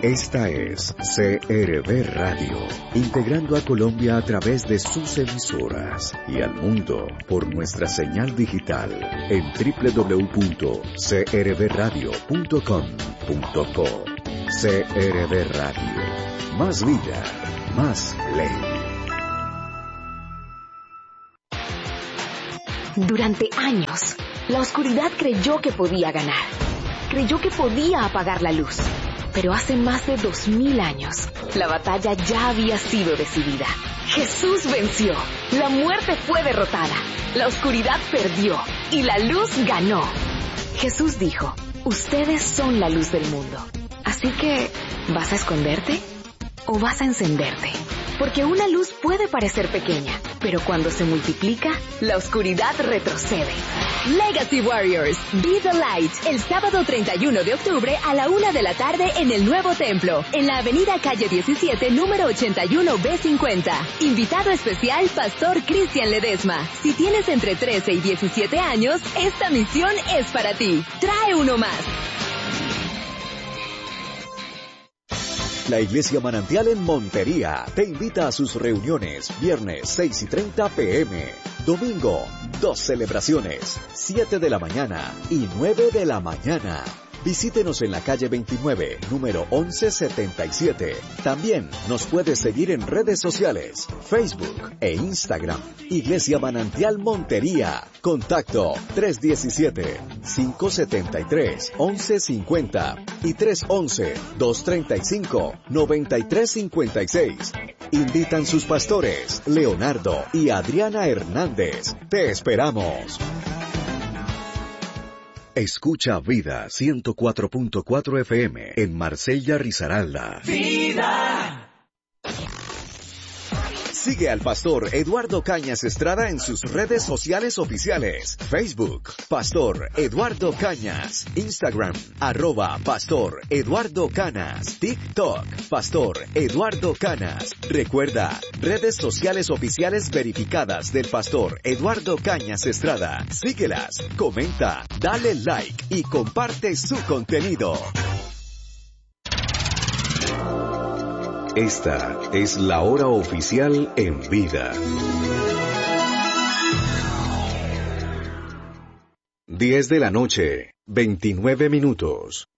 Esta es CRB Radio, integrando a Colombia a través de sus emisoras y al mundo por nuestra señal digital en www.crbradio.com.co. CRB Radio, más vida, más ley. Durante años, la oscuridad creyó que podía ganar. Creyó que podía apagar la luz. Pero hace más de 2000 años, la batalla ya había sido decidida. Jesús venció. La muerte fue derrotada. La oscuridad perdió. Y la luz ganó. Jesús dijo, ustedes son la luz del mundo. Así que, ¿vas a esconderte? ¿O vas a encenderte? Porque una luz puede parecer pequeña, pero cuando se multiplica, la oscuridad retrocede. Legacy Warriors, Be the Light, el sábado 31 de octubre a la 1 de la tarde en el Nuevo Templo, en la avenida Calle 17, número 81B50. Invitado especial, Pastor Cristian Ledesma. Si tienes entre 13 y 17 años, esta misión es para ti. Trae uno más. La Iglesia Manantial en Montería te invita a sus reuniones viernes 6:30 p.m. Domingo, 2 celebraciones, 7 de la mañana y 9 de la mañana. Visítenos en la calle 29, número 1177. También nos puedes seguir en redes sociales, Facebook e Instagram. Iglesia Manantial Montería. Contacto 317-573-1150 y 311-235-9356. Invitan sus pastores, Leonardo y Adriana Hernández. Te esperamos. Escucha Vida 104.4 FM en Marsella, Risaralda. ¡Vida! Sigue al pastor Eduardo Cañas Estrada en sus redes sociales oficiales. Facebook, Pastor Eduardo Cañas. Instagram, @Pastor Eduardo Canas. TikTok, Pastor Eduardo Canas. Recuerda, redes sociales oficiales verificadas del pastor Eduardo Cañas Estrada. Síguelas, comenta, dale like y comparte su contenido. Esta es la hora oficial en Vida. 10 de la noche, 29 minutos.